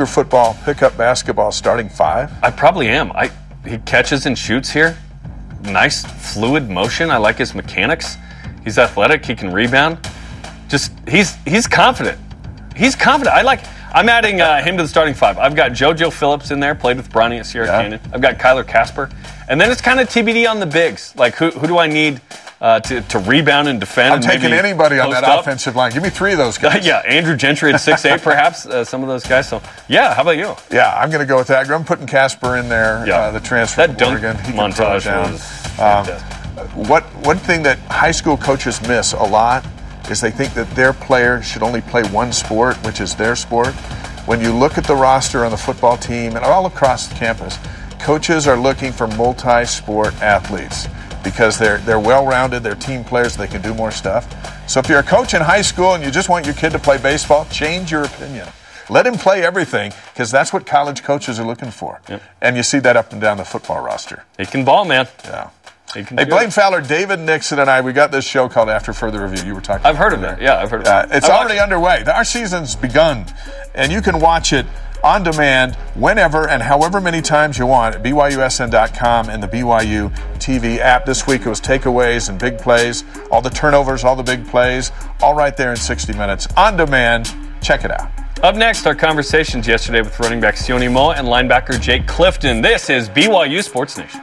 Cougar football, pickup basketball starting 5? I probably am. He catches and shoots here. Nice fluid motion. I like his mechanics. He's athletic. He can rebound. He's confident. He's confident. I'm adding him to the starting 5. I've got JoJo Phillips in there, played with Bronny at Sierra Canyon. I've got Kyler Casper. And then it's kind of TBD on the bigs. Like, who do I need to rebound and defend? I'm taking anybody on that offensive line. Give me 3 of those guys. Yeah, Andrew Gentry at 6'8", perhaps, some of those guys. So, yeah, how about you? Yeah, I'm going to go with that. I'm putting Casper in there, the transfer from Oregon. He montage was one thing that high school coaches miss a lot is they think that their player should only play one sport, which is their sport. When you look at the roster on the football team and all across the campus, coaches are looking for multi-sport athletes because they're well-rounded, they're team players, they can do more stuff. So if you're a coach in high school and you just want your kid to play baseball, change your opinion. Let him play everything because that's what college coaches are looking for. Yep. And you see that up and down the football roster. He can ball, man. Yeah. Hey, Blaine Fowler, David Nixon, and I, we got this show called After Further Review. You were talking about I've heard of it. Yeah, I've heard of it. It's already underway. Our season's begun, and you can watch it on demand whenever and however many times you want at BYUSN.com and the BYU TV app. This week it was takeaways and big plays, all the turnovers, all the big plays, all right there in 60 minutes. On demand. Check it out. Up next, our conversations yesterday with running back Sione Moa and linebacker Jake Clifton. This is BYU Sports Nation.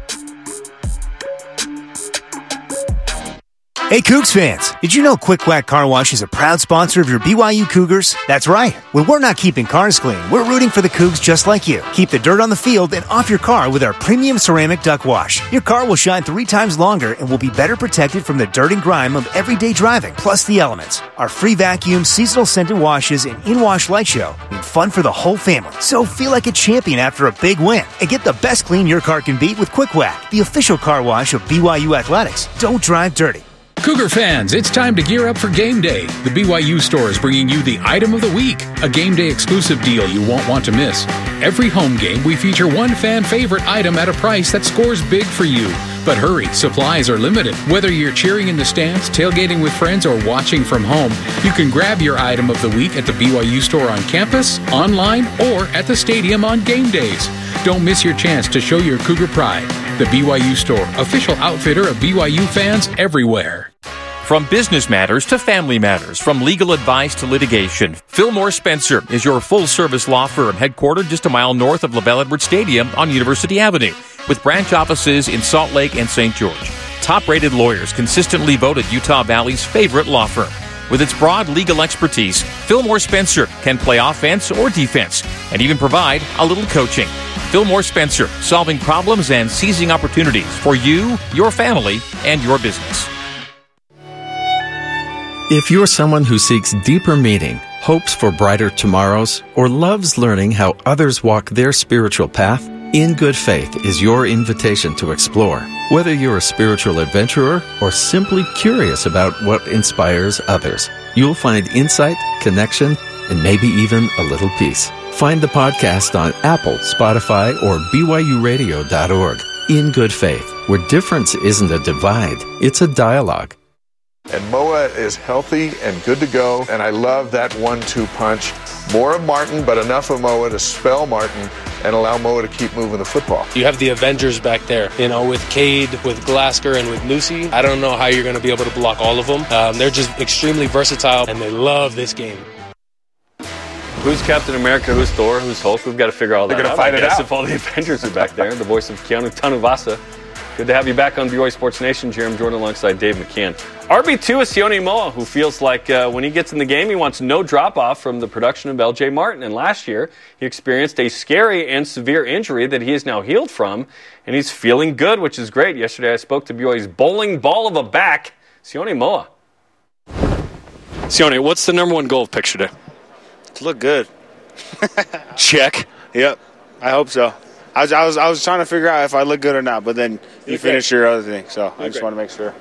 Hey, Cougs fans, did you know Quick Quack Car Wash is a proud sponsor of your BYU Cougars? That's right. When we're not keeping cars clean, we're rooting for the Cougs just like you. Keep the dirt on the field and off your car with our premium ceramic duck wash. Your car will shine 3 times longer and will be better protected from the dirt and grime of everyday driving, plus the elements. Our free vacuum, seasonal scented washes, and in-wash light show mean fun for the whole family. So feel like a champion after a big win and get the best clean your car can beat with Quick Quack, the official car wash of BYU Athletics. Don't drive dirty. Cougar fans, it's time to gear up for game day. The BYU store is bringing you the item of the week, a game day exclusive deal you won't want to miss. Every home game, we feature one fan favorite item at a price that scores big for you. But hurry, supplies are limited. Whether you're cheering in the stands, tailgating with friends, or watching from home, you can grab your item of the week at the BYU store on campus, online, or at the stadium on game days. Don't miss your chance to show your Cougar pride. The BYU store, official outfitter of BYU fans everywhere. From business matters to family matters, from legal advice to litigation, Fillmore Spencer is your full-service law firm headquartered just a mile north of LaBelle Edwards Stadium on University Avenue, with branch offices in Salt Lake and St. George. Top-rated lawyers consistently voted Utah Valley's favorite law firm. With its broad legal expertise, Fillmore Spencer can play offense or defense and even provide a little coaching. Fillmore Spencer, solving problems and seizing opportunities for you, your family, and your business. If you're someone who seeks deeper meaning, hopes for brighter tomorrows, or loves learning how others walk their spiritual path, In Good Faith is your invitation to explore. Whether you're a spiritual adventurer or simply curious about what inspires others, you'll find insight, connection, and maybe even a little peace. Find the podcast on Apple, Spotify, or BYURadio.org. In Good Faith, where difference isn't a divide, it's a dialogue. And Moa is healthy and good to go, and I love that 1-2 punch. More of Martin, but enough of Moa to spell Martin and allow Moa to keep moving the football. You have the Avengers back there, with Cade, with Glasker, and with Nusi. I don't know how you're going to be able to block all of them. They're just extremely versatile, and they love this game. Who's Captain America, who's Thor, who's Hulk? We've got to figure all that out. They're going to fight it out. If all the Avengers are back there. The voice of Keanu Tanuvasa. Good to have you back on BYU Sports Nation. Jeremy Jordan alongside Dave McCann. RB2 is Sione Moa, who feels like when he gets in the game, he wants no drop-off from the production of L.J. Martin. And last year, he experienced a scary and severe injury that he is now healed from, and he's feeling good, which is great. Yesterday, I spoke to BYU's bowling ball of a back, Sione Moa. Sione, what's the number one goal of Picture Day? To look good. Check. Yep, I hope so. I was trying to figure out if I look good or not, but then you finished your other thing, so I just want to make sure.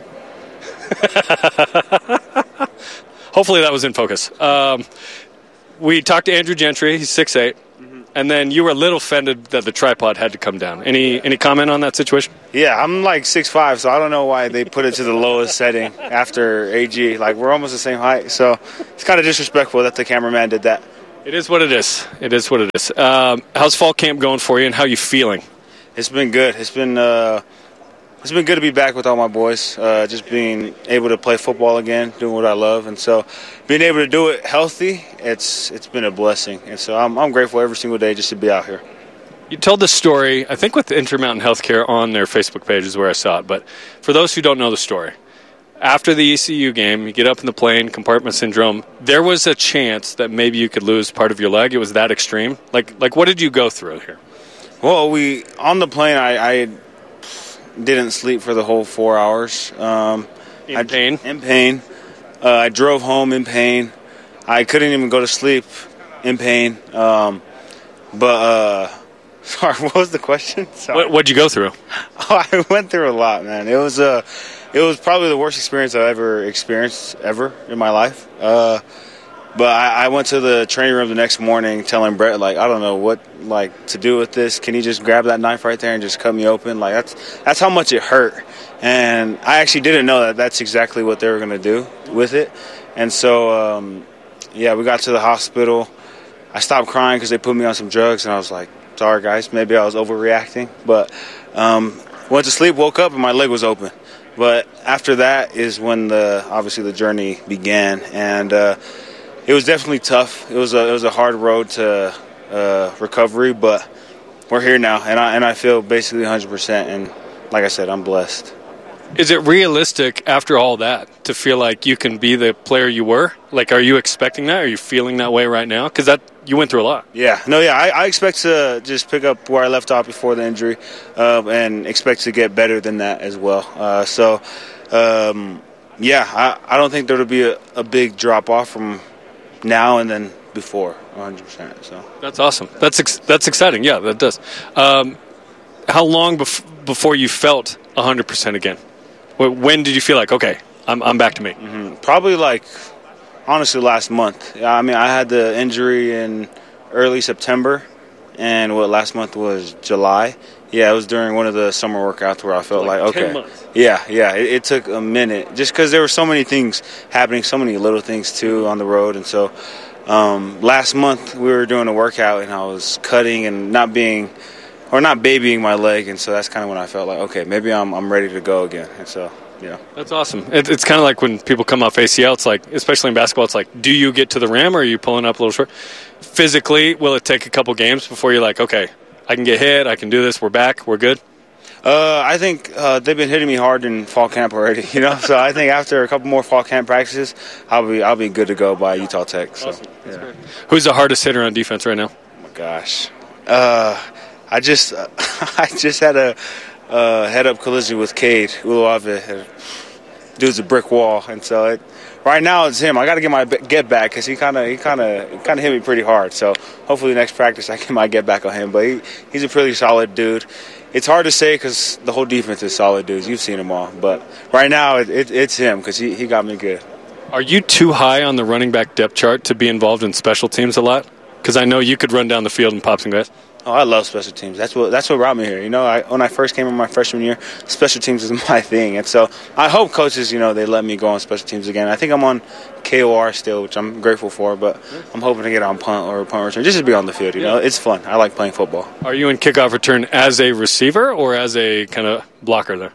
Hopefully that was in focus. We talked to Andrew Gentry. He's 6'8", and then you were a little offended that the tripod had to come down. Any comment on that situation? Yeah, I'm like 6'5", so I don't know why they put it to the lowest setting after AG. Like, we're almost the same height, so it's kind of disrespectful that the cameraman did that. It is what it is. It is what it is. How's fall camp going for you, and how are you feeling? It's been good. It's been good to be back with all my boys. Just being able to play football again, doing what I love, and so being able to do it healthy, it's been a blessing. And so I'm grateful every single day just to be out here. You told the story, I think, with Intermountain Healthcare on their Facebook page is where I saw it. But for those who don't know the story, after the ECU game, you get up in the plane, compartment syndrome. There was a chance that maybe you could lose part of your leg. It was that extreme. Like what did you go through here? Well, on the plane, I didn't sleep for the whole 4 hours. In pain? In pain. I drove home in pain. I couldn't even go to sleep in pain. Sorry, what was the question? What'd you go through? Oh, I went through a lot, man. It was probably the worst experience I've ever experienced in my life. But I went to the training room the next morning telling Brett, I don't know what to do with this. Can you just grab that knife right there and just cut me open? That's how much it hurt. And I actually didn't know that that's exactly what they were going to do with it. And so, we got to the hospital. I stopped crying because they put me on some drugs, and I was like, sorry, guys, maybe I was overreacting. But went to sleep, woke up, and my leg was open. But after that is when obviously the journey began, and it was definitely tough. It was a hard road to recovery, but we're here now, and I feel basically 100%. And like I said, I'm blessed. Is it realistic after all that to feel like you can be the player you were? Are you expecting that? Are you feeling that way right now? Because you went through a lot. I expect to just pick up where I left off before the injury, and expect to get better than that as well. I don't think there will be a big drop off from now and then before 100%. So that's awesome. That's exciting. Yeah, that does. How long before you felt 100% again? When did you feel like, okay, I'm back to me? Mm-hmm. Probably honestly last month. I mean, I had the injury in early September, and last month was July. Yeah, it was during one of the summer workouts where I felt okay. 10 months. Yeah. It took a minute just because there were so many things happening, so many little things too on the road. And so last month we were doing a workout, and I was cutting and not babying my leg, and so that's kind of when I felt like, okay, maybe I'm ready to go again. And so, yeah. That's awesome. It's kind of like when people come off ACL, it's like, especially in basketball, it's like, do you get to the rim or are you pulling up a little short? Physically, will it take a couple games before you're like, okay, I can get hit, I can do this, we're back, we're good? I think they've been hitting me hard in fall camp already, so I think after a couple more fall camp practices, I'll be good to go by Utah Tech. So, awesome. Yeah. Who's the hardest hitter on defense right now? Oh my gosh. I just had a head-up collision with Cade Uluave. Dude's a brick wall, and so right now it's him. I got to get my get back because he kind of hit me pretty hard. So hopefully next practice I get my get back on him. But he's a pretty solid dude. It's hard to say because the whole defense is solid dudes. You've seen them all, but right now it's him because he got me good. Are you too high on the running back depth chart to be involved in special teams a lot? Because I know you could run down the field and pop some guys. Oh, I love special teams. That's what brought me here. When I first came in my freshman year, special teams was my thing. And so I hope coaches, they let me go on special teams again. I think I'm on KOR still, which I'm grateful for, but I'm hoping to get on punt or punt return, just to be on the field. It's fun. I like playing football. Are you in kickoff return as a receiver or as a kind of blocker there?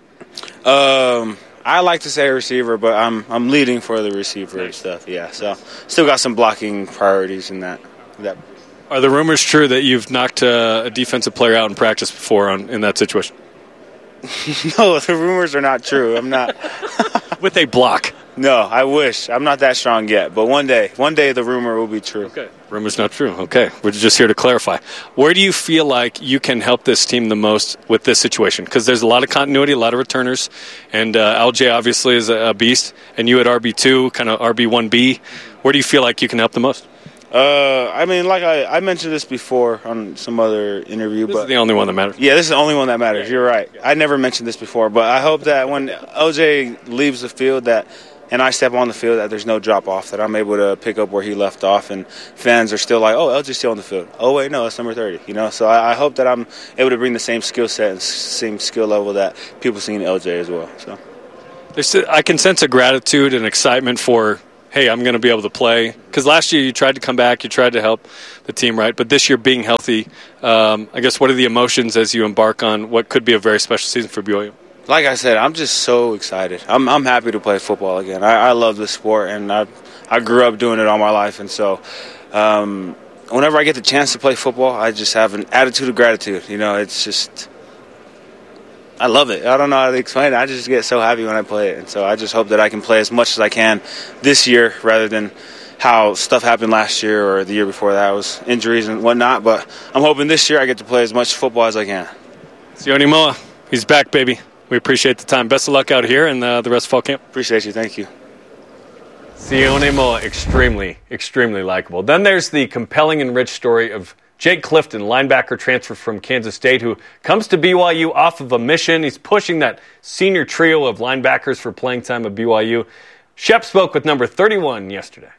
I like to say receiver, but I'm leading for the receiver and stuff. Yeah, so still got some blocking priorities in that. Are the rumors true that you've knocked a defensive player out in practice before in that situation? No, the rumors are not true. I'm not. With a block? No, I wish. I'm not that strong yet, but one day the rumor will be true. Okay. Rumor's not true. Okay. We're just here to clarify. Where do you feel like you can help this team the most with this situation? Because there's a lot of continuity, a lot of returners, and LJ obviously is a beast, and you at RB2, kind of RB1B. Where do you feel like you can help the most? I mean, like I mentioned this before on some other interview. This is the only one that matters. Yeah, this is the only one that matters. You're right. I never mentioned this before, but I hope that when LJ leaves the field and I step on the field, that there's no drop-off, that I'm able to pick up where he left off, and fans are still like, oh, LJ's still on the field. Oh, wait, no, that's number 30. So I hope that I'm able to bring the same skill set and same skill level that people see in LJ as well. So I can sense a gratitude and excitement for hey, I'm going to be able to play? Because last year you tried to come back, you tried to help the team, right? But this year being healthy, I guess what are the emotions as you embark on what could be a very special season for BYU? Like I said, I'm just so excited. I'm happy to play football again. I love the sport, and I grew up doing it all my life. And so whenever I get the chance to play football, I just have an attitude of gratitude. It's just – I love it. I don't know how to explain it. I just get so happy when I play it. And so I just hope that I can play as much as I can this year rather than how stuff happened last year or the year before that. It was injuries and whatnot. But I'm hoping this year I get to play as much football as I can. Sione Moa, he's back, baby. We appreciate the time. Best of luck out here and the rest of fall camp. Appreciate you. Thank you. Sione Moa, extremely, extremely likable. Then there's the compelling and rich story of Jake Clifton, linebacker transfer from Kansas State, who comes to BYU off of a mission. He's pushing that senior trio of linebackers for playing time at BYU. Shep spoke with number 31 yesterday.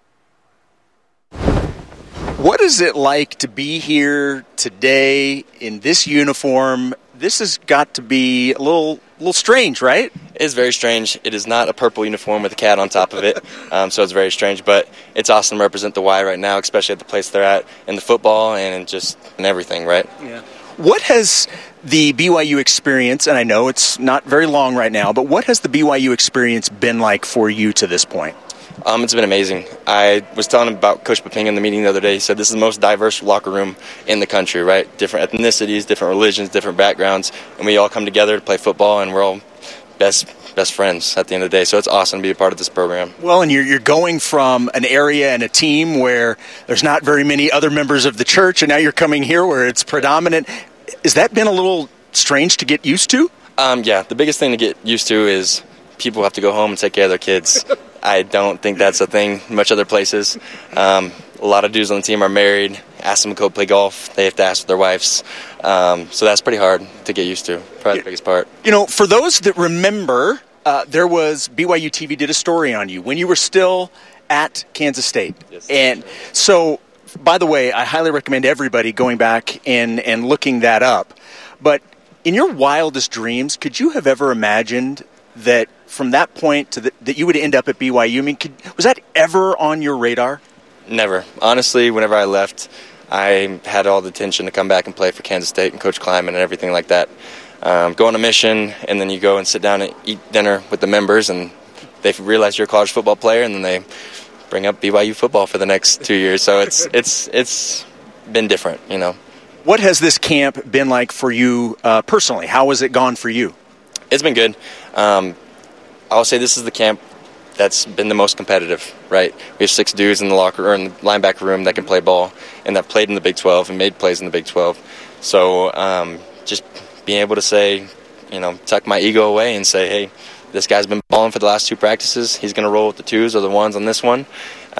What is it like to be here today in this uniform? This has got to be a little strange, right? It is very strange. It is not a purple uniform with a cat on top of it, so it's very strange. But it's awesome to represent the Y right now, especially at the place they're at in the football and just in everything, right? Yeah. What has the BYU experience, and I know it's not very long right now, but what has the BYU experience been like for you to this point? It's been amazing. I was telling him about Coach Papinga in the meeting the other day. He said this is the most diverse locker room in the country, right? Different ethnicities, different religions, different backgrounds, and we all come together to play football, and we're all best friends at the end of the day. So it's awesome to be a part of this program. Well, and you're going from an area and a team where there's not very many other members of the church, and now you're coming here where it's predominant. Has that been a little strange to get used to? Yeah, the biggest thing to get used to is people have to go home and take care of their kids. I don't think that's a thing much other places. A lot of dudes on the team are married. Ask them to go play golf. They have to ask their wives. So that's pretty hard to get used to. Probably the biggest part. For those that remember, there was BYU TV did a story on you when you were still at Kansas State. Yes. And so, by the way, I highly recommend everybody going back and looking that up. But in your wildest dreams, could you have ever imagined that from that point to that you would end up at BYU? I mean, was that ever on your radar? Never. Honestly, whenever I left, I had all the intention to come back and play for Kansas State and Coach Kleiman and everything like that. Go on a mission, and then you go and sit down and eat dinner with the members, and they realize you're a college football player, and then they bring up BYU football for the next 2 years. So it's been different, What has this camp been like for you personally? How has it gone for you? It's been good. I'll say this is the camp that's been the most competitive, right? We have 6 dudes in the locker or in the linebacker room that can play ball and that played in the Big 12 and made plays in the Big 12. So just being able to say, tuck my ego away and say, hey, this guy's been balling for the last 2 practices. He's going to roll with the 2s or the 1s on this one.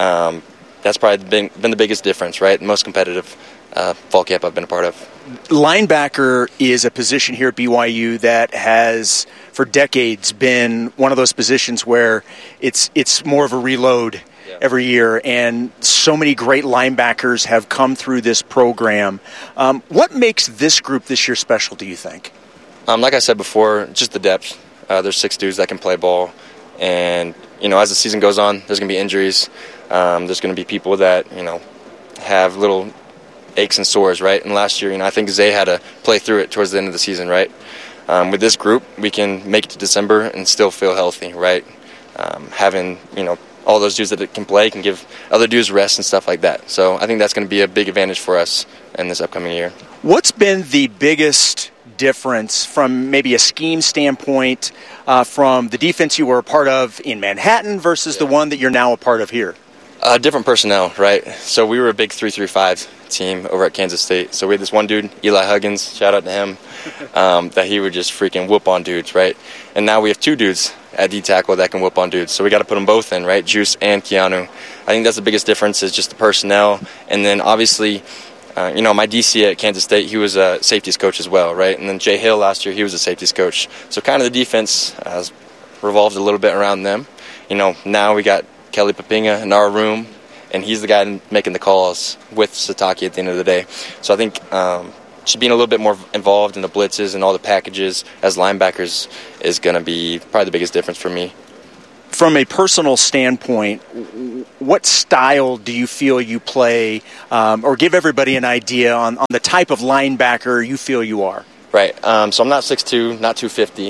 That's probably been the biggest difference, right? The most competitive fall camp I've been a part of. Linebacker is a position here at BYU that has, for decades, been one of those positions where it's more of a reload every year, and so many great linebackers have come through this program. What makes this group this year special, do you think? Like I said before, just the depth. There's 6 dudes that can play ball, and as the season goes on, there's going to be injuries. There's going to be people that have little aches and sores, right? And last year, I think Zay had to play through it towards the end of the season, right? With this group, we can make it to December and still feel healthy, right? Having, all those dudes that can play can give other dudes rest and stuff like that. So I think that's going to be a big advantage for us in this upcoming year. What's been the biggest difference from maybe a scheme standpoint from the defense you were a part of in Manhattan versus the one that you're now a part of here? Different personnel, right? So we were a big 3-3-5 team over at Kansas State. So we had this one dude, Eli Huggins, shout out to him, that he would just freaking whoop on dudes, right? And now we have 2 dudes at D-tackle that can whoop on dudes. So we got to put them both in, right? Juice and Keanu. I think that's the biggest difference is just the personnel. And then obviously, my DC at Kansas State, he was a safeties coach as well, right? And then Jay Hill last year, he was a safeties coach. So kind of the defense has revolved a little bit around them. Now we got Kelly Papinga in our room, and he's the guy making the calls with Sataki at the end of the day. So I think just being a little bit more involved in the blitzes and all the packages as linebackers is going to be probably the biggest difference for me. from a personal standpoint, what style do you feel you play, or give everybody an idea on the type of linebacker you feel you are? Right. So I'm not 6'2", not 250,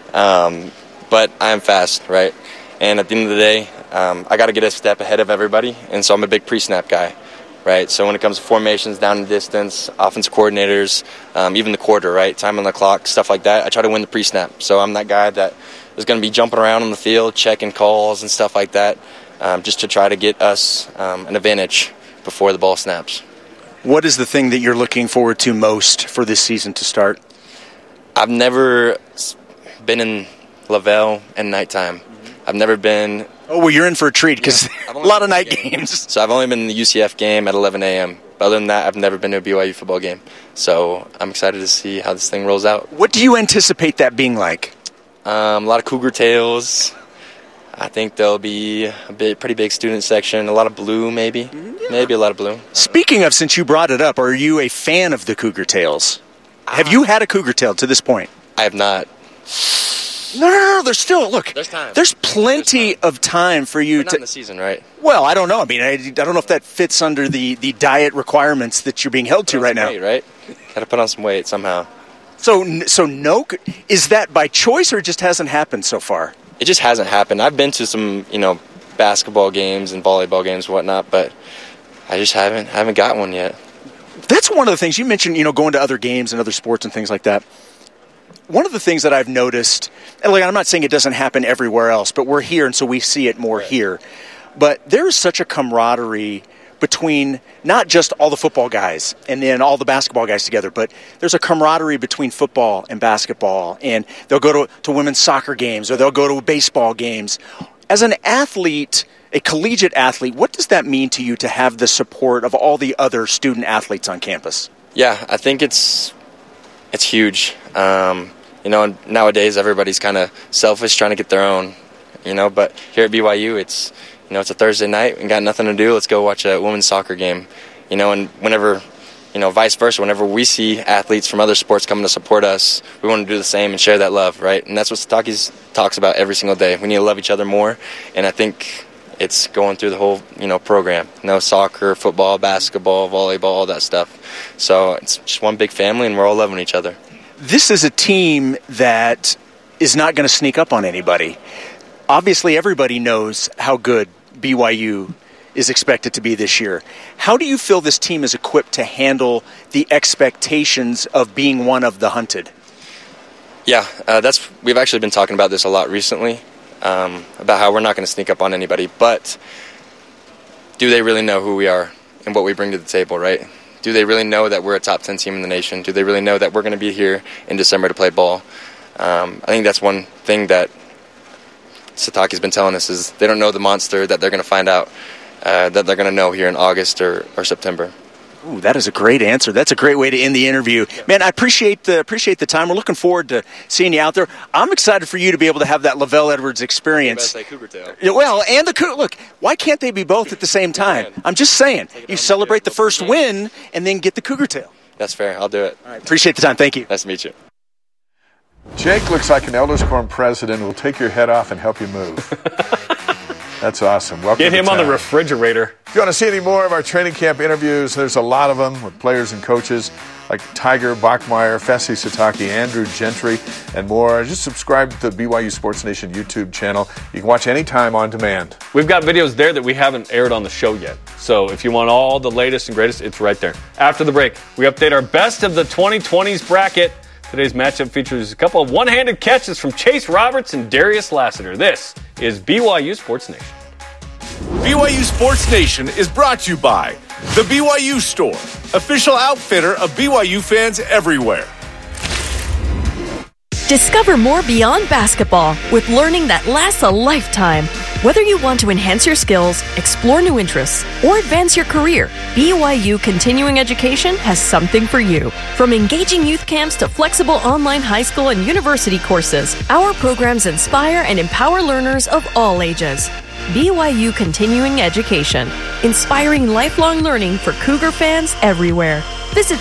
but I am fast, right? And at the end of the day, I got to get a step ahead of everybody, and so I'm a big pre-snap guy, right? So when it comes to formations, down and distance, offensive coordinators, even the quarter, right, time on the clock, stuff like that, I try to win the pre-snap. So I'm that guy that is going to be jumping around on the field, checking calls and stuff like that, just to try to get us an advantage before the ball snaps. What is the thing that you're looking forward to most for this season to start? I've never been in Lavelle at nighttime. I've never been... Oh, well, you're in for a treat because a lot of night games. So I've only been in the UCF game at 11 a.m. But other than that, I've never been to a BYU football game. So I'm excited to see how this thing rolls out. What do you anticipate that being like? A lot of cougar tails. I think there'll be a pretty big student section. A lot of blue, maybe. Maybe a lot of blue. Speaking of, since you brought it up, are you a fan of the cougar tails? Have you had a cougar tail to this point? I have not. No. There's still, look. There's time. There's plenty of time for you to. Not in the season, right? Well, I don't know. I mean, I don't know if that fits under the diet requirements that you're being held to right now. Weight, right? Got to put on some weight somehow. So no, is that by choice or it just hasn't happened so far? It just hasn't happened. I've been to some, basketball games and volleyball games and whatnot, but I just haven't got one yet. That's one of the things you mentioned, going to other games and other sports and things like that. One of the things that I've noticed, and I'm not saying it doesn't happen everywhere else, but we're here and so we see it more here. But there's such a camaraderie between not just all the football guys and then all the basketball guys together, but there's a camaraderie between football and basketball, and they'll go to women's soccer games or they'll go to baseball games. As an athlete, a collegiate athlete, what does that mean to you to have the support of all the other student athletes on campus? Yeah, I think it's huge. Nowadays everybody's kind of selfish, trying to get their own, but here at BYU it's a Thursday night, we got nothing to do, let's go watch a women's soccer game, and whenever, vice versa, whenever we see athletes from other sports coming to support us, we want to do the same and share that love, right? And that's what Satake's talks about every single day. We need to love each other more, and I think it's going through the whole, program. Soccer, football, basketball, volleyball, all that stuff. So it's just one big family, and we're all loving each other. This is a team that is not going to sneak up on anybody. Obviously, everybody knows how good BYU is expected to be this year. How do you feel this team is equipped to handle the expectations of being one of the hunted? Yeah, we've actually been talking about this a lot recently, about how we're not going to sneak up on anybody, but do they really know who we are and what we bring to the table, right? Do they really know that we're a top 10 team in the nation? Do they really know that we're going to be here in December to play ball? I think that's one thing that Satake's been telling us is they don't know the monster that they're going to find out, that they're going to know here in August or September. Ooh, that is a great answer. That's a great way to end the interview. Man, I appreciate the time. We're looking forward to seeing you out there. I'm excited for you to be able to have that Lavelle Edwards experience. Cougar tail. Well, and the Cougar. Look, why can't they be both at the same time? I'm just saying. You celebrate the first win and then get the Cougar tail. That's fair. I'll do it. All right, appreciate the time. Thank you. Nice to meet you. Jake looks like an Elders Quorum president who will take your head off and help you move. That's awesome. Welcome. Get him to on town. the refrigerator. If you want to see any more of our training camp interviews, there's a lot of them with players and coaches like Tiger Bachmeier, Fessy Satake, Andrew Gentry, and more. Just subscribe to the BYU Sports Nation YouTube channel. You can watch anytime on demand. We've got videos there that we haven't aired on the show yet. So if you want all the latest and greatest, it's right there. After the break, we update our best of the 2020s bracket. Today's matchup features a couple of one-handed catches from Chase Roberts and Darius Lassiter. This is BYU Sports Nation. BYU Sports Nation is brought to you by The BYU Store, official outfitter of BYU fans everywhere. Discover more beyond basketball with learning that lasts a lifetime. Whether you want to enhance your skills, explore new interests, or advance your career, BYU Continuing Education has something for you. From engaging youth camps to flexible online high school and university courses, our programs inspire and empower learners of all ages. BYU Continuing Education, inspiring lifelong learning for Cougar fans everywhere. Visit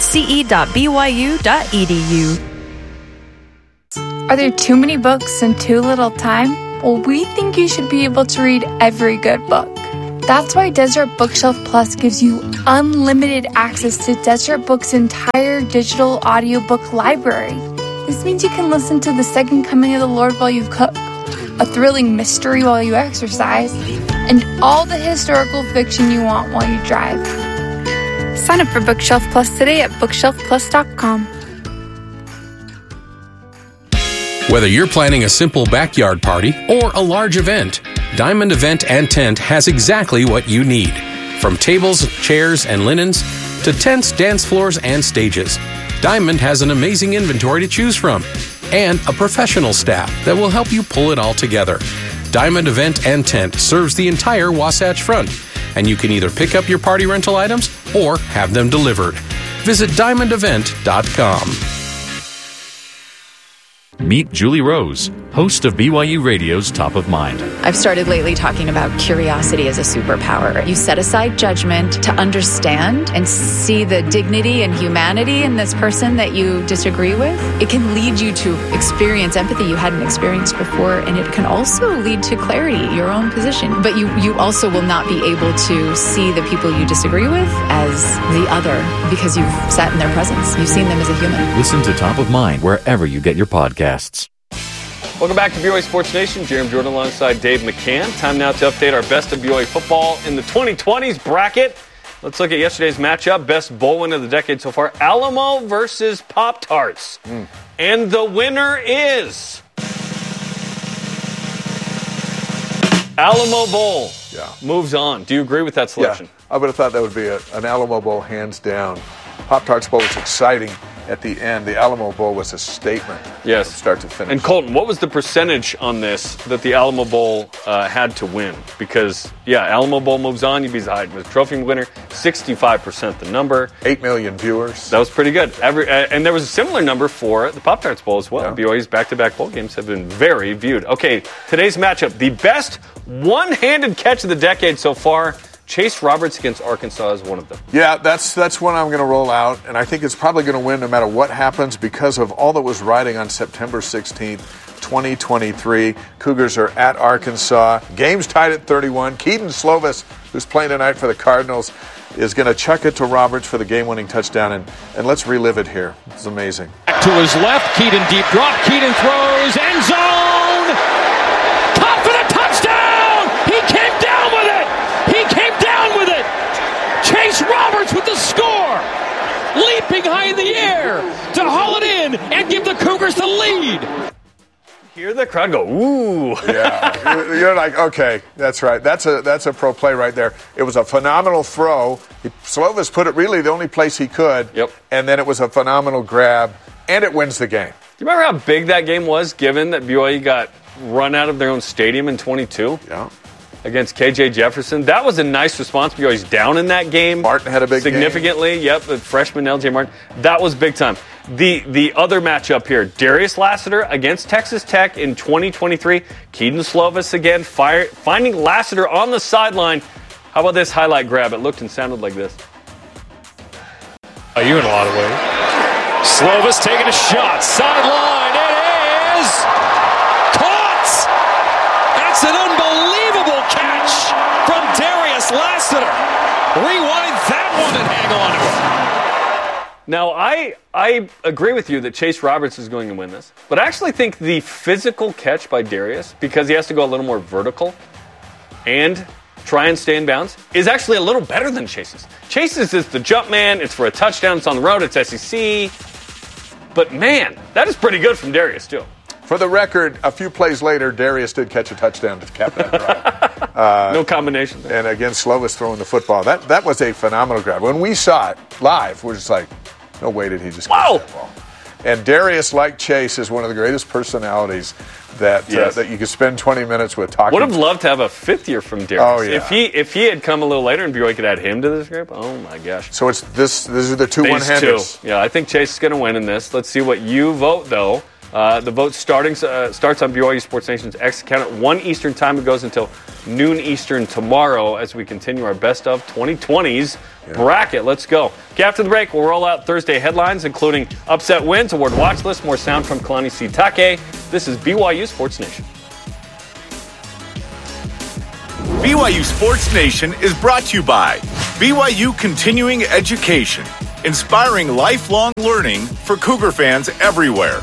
ce.byu.edu. Are there too many books and too little time? Well, we think you should be able to read every good book. That's why Deseret Bookshelf Plus gives you unlimited access to Deseret Books' entire digital audiobook library. This means you can listen to The Second Coming of the Lord while you cook, a thrilling mystery while you exercise, and all the historical fiction you want while you drive. Sign up for Bookshelf Plus today at bookshelfplus.com. Whether you're planning a simple backyard party or a large event, Diamond Event and Tent has exactly what you need. From tables, chairs, and linens to tents, dance floors, and stages, Diamond has an amazing inventory to choose from and a professional staff that will help you pull it all together. Diamond Event and Tent serves the entire Wasatch Front, and you can either pick up your party rental items or have them delivered. Visit diamondevent.com. Meet Julie Rose, host of BYU Radio's Top of Mind. I've started lately talking about curiosity as a superpower. You set aside judgment to understand and see the dignity and humanity in this person that you disagree with. It can lead you to experience empathy you hadn't experienced before, and it can also lead to clarity, your own position. But you also will not be able to see the people you disagree with as the other because you've sat in their presence. You've seen them as a human. Listen to Top of Mind wherever you get your podcasts. Welcome back to BYU Sports Nation. Jeremy Jordan alongside Dave McCann. Time now to update our best of BYU football in the 2020s bracket. Let's look at yesterday's matchup. Best bowl win of the decade so far. Alamo versus Pop-Tarts. And the winner is Alamo Bowl. Yeah. Moves on. Do you agree with that selection? Yeah, I would have thought that would be an Alamo Bowl hands down. Pop-Tarts Bowl was exciting at the end. The Alamo Bowl was a statement. Yes. From start to finish. And Colton, what was the percentage on this that the Alamo Bowl had to win? Because, Alamo Bowl moves on. You'd be the Heisman Trophy winner. 65% the number. 8 million viewers. That was pretty good. And there was a similar number for the Pop-Tarts Bowl as well. Yeah. BYU's back-to-back bowl games have been very viewed. Okay, today's matchup. The best one-handed catch of the decade so far. Chase Roberts against Arkansas is one of them. Yeah, that's one I'm going to roll out, and I think it's probably going to win no matter what happens because of all that was riding on September 16th, 2023. Cougars are at Arkansas. Game's tied at 31. Keaton Slovis, who's playing tonight for the Cardinals, is going to chuck it to Roberts for the game-winning touchdown, and let's relive it here. It's amazing. Back to his left, Keaton deep drop. Keaton throws, end zone! Caught for the touchdown! He came down with it! Chase Roberts with the score, leaping high in the air to haul it in and give the Cougars the lead. Hear the crowd go, ooh. Yeah, you're like, okay, that's right. That's a pro play right there. It was a phenomenal throw. Slovis put it really the only place he could. Yep. And then it was a phenomenal grab, and it wins the game. Do you remember how big that game was, given that BYU got run out of their own stadium in 22? Yeah. Against KJ Jefferson. That was a nice response. BYU's down in that game. Martin had a big significantly. game. Yep, the freshman LJ Martin. That was big time. The other matchup here, Darius Lassiter against Texas Tech in 2023. Keaton Slovis again, finding Lassiter on the sideline. How about this highlight grab? It looked and sounded like this. You in a lot of ways. Slovis taking a shot. Sideline. It is caught. That's an unbelievable catch from Darius Lassiter. Rewind that one and hang on to it. Now, I agree with you that Chase Roberts is going to win this, but I actually think the physical catch by Darius, because he has to go a little more vertical and try and stay in bounds, is actually a little better than Chase's. Chase's is the jump man. It's for a touchdown. It's on the road. It's SEC. But, man, that is pretty good from Darius, too. For the record, a few plays later, Darius did catch a touchdown to cap that drive. No combination there. And again, Slovis throwing the football. That was a phenomenal grab. When we saw it live, we're just like, no way did he just catch that ball. And Darius, like Chase, is one of the greatest personalities that you could spend 20 minutes with talking. Would have loved to have a fifth year from Darius. Oh, yeah. If he had come a little later and BYU could add him to this group, oh my gosh. So it's this. These are the two one-handers. Yeah, I think Chase is going to win in this. Let's see what you vote, though. The vote starts on BYU Sports Nation's X account at 1 Eastern time. It goes until noon Eastern tomorrow as we continue our best of 2020s bracket. Let's go. Okay, after the break, we'll roll out Thursday headlines, including upset wins, award watch list, more sound from Kalani Sitake. This is BYU Sports Nation. BYU Sports Nation is brought to you by BYU Continuing Education, inspiring lifelong learning for Cougar fans everywhere.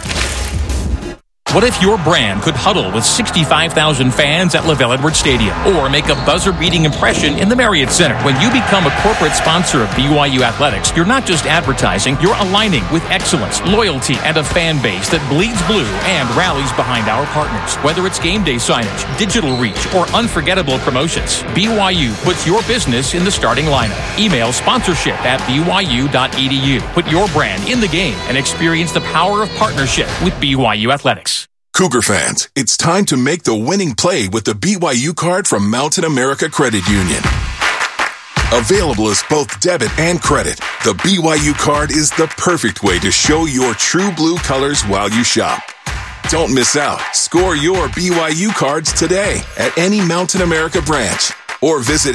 What if your brand could huddle with 65,000 fans at LaVell Edwards Stadium or make a buzzer-beating impression in the Marriott Center? When you become a corporate sponsor of BYU Athletics, you're not just advertising, you're aligning with excellence, loyalty, and a fan base that bleeds blue and rallies behind our partners. Whether it's game day signage, digital reach, or unforgettable promotions, BYU puts your business in the starting lineup. Email sponsorship@byu.edu. Put your brand in the game and experience the power of partnership with BYU Athletics. Cougar fans, it's time to make the winning play with the BYU card from Mountain America Credit Union. Available as both debit and credit, the BYU card is the perfect way to show your true blue colors while you shop. Don't miss out. Score your BYU cards today at any Mountain America branch or visit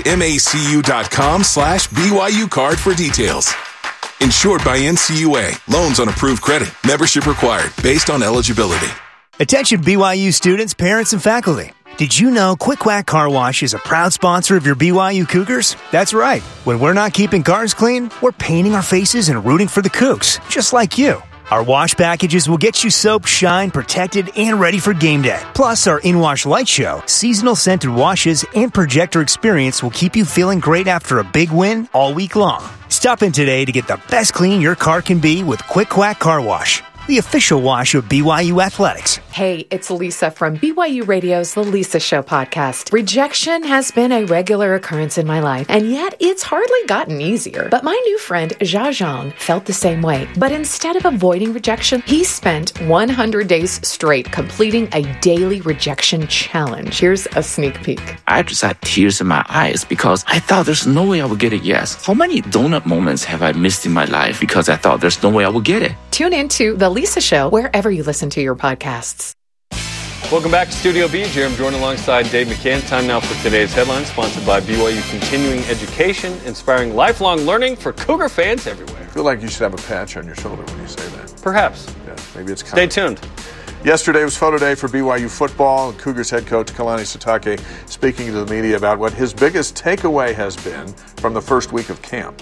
macu.com/BYU card for details. Insured by NCUA. Loans on approved credit. Membership required based on eligibility. Attention BYU students, parents, and faculty. Did you know Quick Whack Car Wash is a proud sponsor of your BYU Cougars? That's right. When we're not keeping cars clean, we're painting our faces and rooting for the Cougs, just like you. Our wash packages will get you soap, shine, protected, and ready for game day. Plus, our in-wash light show, seasonal scented washes, and projector experience will keep you feeling great after a big win all week long. Stop in today to get the best clean your car can be with Quick Whack Car Wash, the official wash of BYU Athletics. Hey, it's Lisa from BYU Radio's The Lisa Show podcast. Rejection has been a regular occurrence in my life, and yet it's hardly gotten easier. But my new friend, Jia Zhang, felt the same way. But instead of avoiding rejection, he spent 100 days straight completing a daily rejection challenge. Here's a sneak peek. I just had tears in my eyes because I thought there's no way I would get a yes. How many donut moments have I missed in my life because I thought there's no way I would get it? Tune into The Lisa Show wherever you listen to your podcasts. Welcome back to Studio B. Jeremy Jordan alongside Dave McCann. Time now for today's headlines, sponsored by BYU Continuing Education, inspiring lifelong learning for Cougar fans everywhere. I feel like you should have a patch on your shoulder when you say that. Perhaps. Yeah, maybe it's coming. Stay tuned. Yesterday was photo day for BYU football. Cougars head coach Kalani Sitake speaking to the media about what his biggest takeaway has been from the first week of camp.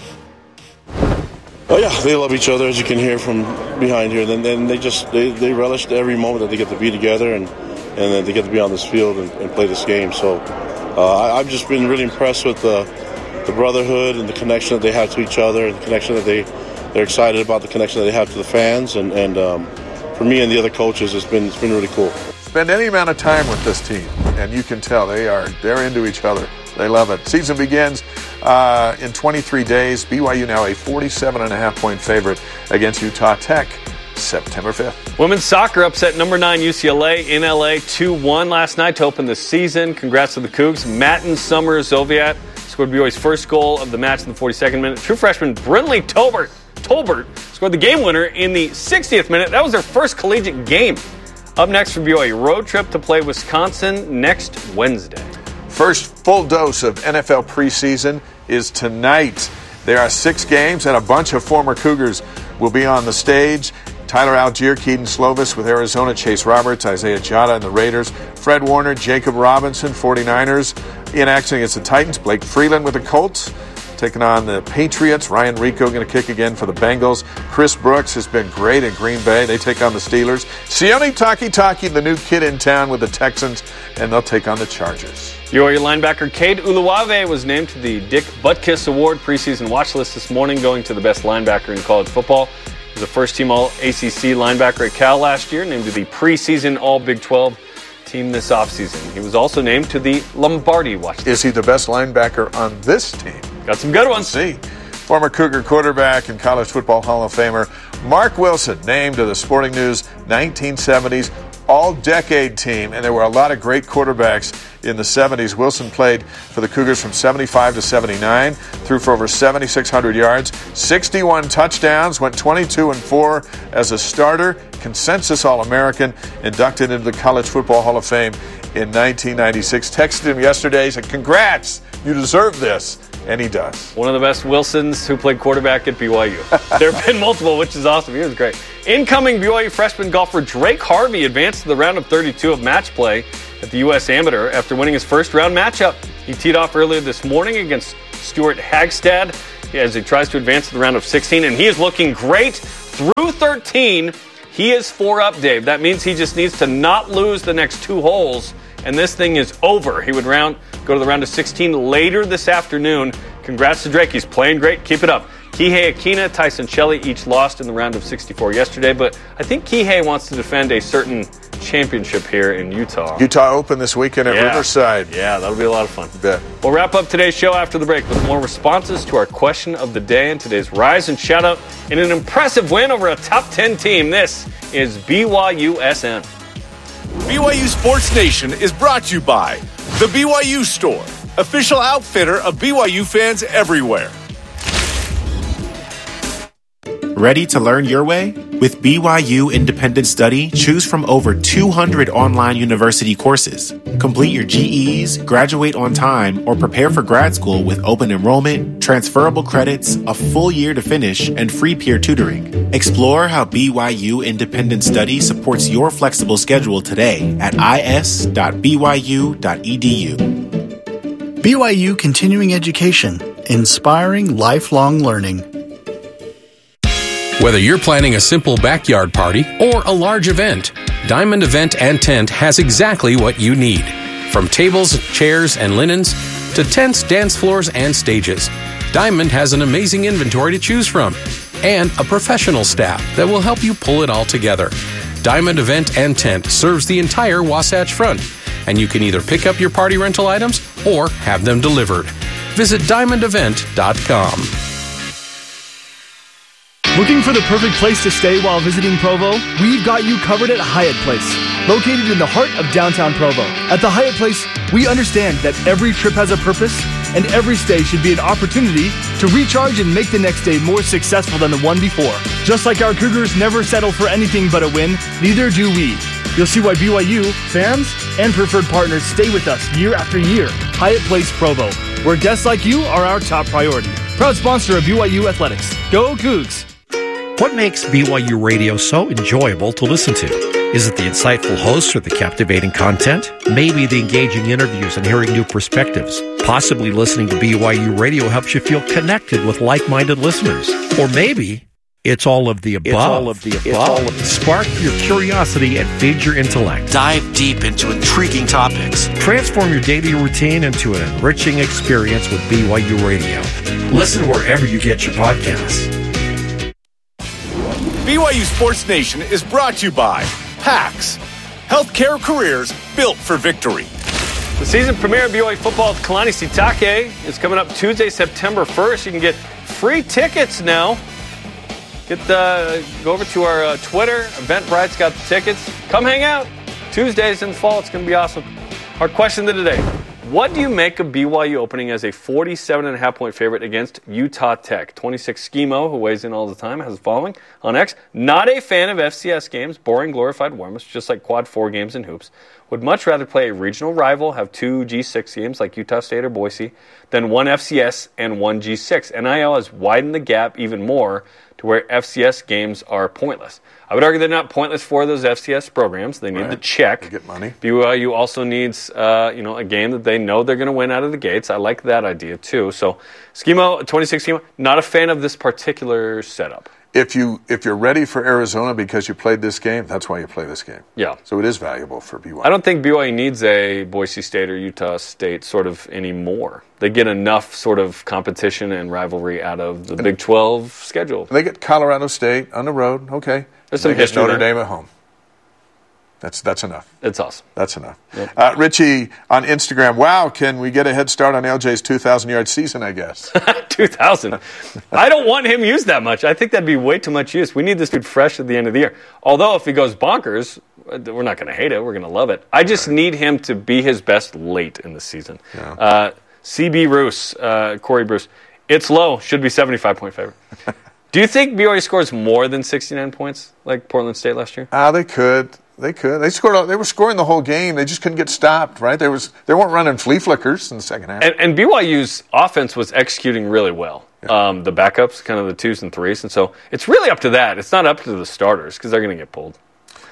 Oh yeah, they love each other, as you can hear from behind here. Then they relish every moment that they get to be together and then they get to be on this field and play this game. So I've just been really impressed with the brotherhood and the connection that they have to each other, and the connection that they're excited about, the connection that they have to the fans, and for me and the other coaches, it's been really cool. Spend any amount of time with this team, and you can tell they're into each other. They love it. Season begins in 23 days. BYU now a 47.5-point favorite against Utah Tech September 5th. Women's soccer upset number 9 UCLA in LA 2-1 last night to open the season. Congrats to the Cougs. Matten Summers-Zoviat scored BYU's first goal of the match in the 42nd minute. True freshman Brinley Tolbert scored the game winner in the 60th minute. That was their first collegiate game. Up next for BYU, road trip to play Wisconsin next Wednesday. First full dose of NFL preseason is tonight. There are 6 games, and a bunch of former Cougars will be on the stage. Tyler Algier, Keaton Slovis with Arizona, Chase Roberts, Isaiah Jada and the Raiders, Fred Warner, Jacob Robinson, 49ers, in action against the Titans, Blake Freeland with the Colts, taking on the Patriots, Ryan Rico going to kick again for the Bengals, Chris Brooks has been great in Green Bay, they take on the Steelers, Sione Takitaki, the new kid in town with the Texans, and they'll take on the Chargers. BYU linebacker Cade Uluwave was named to the Dick Butkus Award preseason watch list this morning, going to the best linebacker in college football. He was a first-team All-ACC linebacker at Cal last year, named to the preseason All-Big 12 team this offseason. He was also named to the Lombardi watch list. Is he the best linebacker on this team? Got some good ones. Let's see. Former Cougar quarterback and College Football Hall of Famer Mark Wilson named to the Sporting News 1970s All-Decade Team, and there were a lot of great quarterbacks in the 70s. Wilson played for the Cougars from 75 to 79, threw for over 7,600 yards, 61 touchdowns, went 22-4 as a starter, consensus All-American, inducted into the College Football Hall of Fame in 1996. Texted him yesterday, said, "Congrats, you deserve this." And he does. One of the best Wilsons who played quarterback at BYU. There have been multiple, which is awesome. He was great. Incoming BYU freshman golfer Drake Harvey advanced to the round of 32 of match play at the U.S. Amateur after winning his first round matchup. He teed off earlier this morning against Stuart Hagstad as he tries to advance to the round of 16, and he is looking great through 13. He is 4 up, Dave. That means he just needs to not lose the next 2 holes, and this thing is over. He would go to the round of 16 later this afternoon. Congrats to Drake. He's playing great. Keep it up. Kihei Akina, Tyson Shelley each lost in the round of 64 yesterday, but I think Kihei wants to defend a certain championship here in Utah. Utah Open this weekend at Riverside. Yeah, that'll be a lot of fun. Bet. We'll wrap up today's show after the break with more responses to our question of the day and today's rise and shout out in an impressive win over a top 10 team. This is BYUSN. BYU Sports Nation is brought to you by The BYU Store, official outfitter of BYU fans everywhere. Ready to learn your way? With BYU Independent Study, choose from over 200 online university courses. Complete your GEs, graduate on time, or prepare for grad school with open enrollment, transferable credits, a full year to finish, and free peer tutoring. Explore how BYU Independent Study supports your flexible schedule today at is.byu.edu. BYU Continuing Education, inspiring lifelong learning. Whether you're planning a simple backyard party or a large event, Diamond Event and Tent has exactly what you need. From tables, chairs, and linens to tents, dance floors, and stages, Diamond has an amazing inventory to choose from and a professional staff that will help you pull it all together. Diamond Event and Tent serves the entire Wasatch Front, and you can either pick up your party rental items or have them delivered. Visit diamondevent.com. Looking for the perfect place to stay while visiting Provo? We've got you covered at Hyatt Place, located in the heart of downtown Provo. At the Hyatt Place, we understand that every trip has a purpose, and every stay should be an opportunity to recharge and make the next day more successful than the one before. Just like our Cougars never settle for anything but a win, neither do we. You'll see why BYU, fans, and preferred partners stay with us year after year. Hyatt Place Provo, where guests like you are our top priority. Proud sponsor of BYU Athletics. Go Cougs! What makes BYU Radio so enjoyable to listen to? Is it the insightful hosts or the captivating content? Maybe the engaging interviews and hearing new perspectives. Possibly listening to BYU Radio helps you feel connected with like-minded listeners. Or maybe it's all of the above. Spark your curiosity and feed your intellect. Dive deep into intriguing topics. Transform your daily routine into an enriching experience with BYU Radio. Listen wherever you get your podcasts. BYU Sports Nation is brought to you by PAX, healthcare careers built for victory. The season premiere of BYU football at Kalani Sitake is coming up Tuesday, September 1st. You can get free tickets now. Go over to our Twitter. Eventbrite's got the tickets. Come hang out. Tuesdays in the fall. It's going to be awesome. Our question of the day. What do you make of BYU opening as a 47.5-point favorite against Utah Tech? 26 Schemo, who weighs in all the time, has the following on X. Not a fan of FCS games, boring glorified warm-ups, just like Quad 4 games and hoops. Would much rather play a regional rival, have 2 G6 games like Utah State or Boise, than 1 FCS and 1 G6. NIL has widened the gap even more to where FCS games are pointless. I would argue they're not pointless for those FCS programs. They need the check. They get money. BYU also needs, a game that they know they're going to win out of the gates. I like that idea too. So, 26 Schemo, not a fan of this particular setup. If you're ready for Arizona because you played this game, that's why you play this game. Yeah. So it is valuable for BYU. I don't think BYU needs a Boise State or Utah State sort of anymore. They get enough sort of competition and rivalry out of the Big 12 schedule. They get Colorado State on the road. Okay. There's some they history get Notre there. Dame at home. That's enough. It's awesome. That's enough. Yep. Richie on Instagram, wow, can we get a head start on LJ's 2,000-yard season, I guess? 2,000. I don't want him used that much. I think that'd be way too much use. We need this dude fresh at the end of the year. Although if he goes bonkers, we're not going to hate it. We're going to love it. I just need him to be his best late in the season. Yeah. CB Roos, Corey Bruce, it's low. Should be 75-point favorite. Do you think BYU scores more than 69 points like Portland State last year? They could. They could. They were scoring the whole game. They just couldn't get stopped, right? They weren't running flea flickers in the second half. And BYU's offense was executing really well. Yeah. The backups, kind of the 2s and 3s. And so it's really up to that. It's not up to the starters because they're going to get pulled.